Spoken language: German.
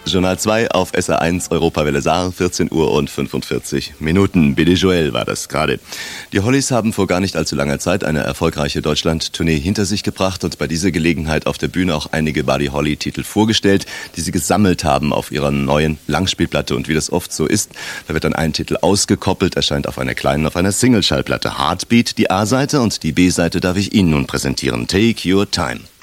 Journal 2 auf SR1 Europawelle Saar, 14 Uhr und 45 Minuten. Billy Joel war das gerade. Die Hollies haben vor gar nicht allzu langer Zeit eine erfolgreiche Deutschland-Tournee hinter sich gebracht und bei dieser Gelegenheit auf der Bühne auch einige Buddy Holly-Titel vorgestellt, die sie gesammelt haben auf ihrer neuen Langspielplatte. Und wie das oft so ist, da wird dann ein Titel ausgekoppelt, erscheint auf einer Single-Schallplatte. Heartbeat, die A-Seite, und die B-Seite darf ich Ihnen nun präsentieren. Take Your Time.